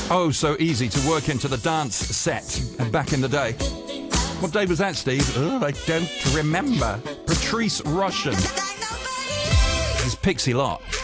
Oh, so easy to work into the dance set back in the day. What day was that, Steve? Oh, I don't remember. Patrice Rushen. It's Pixie Lott.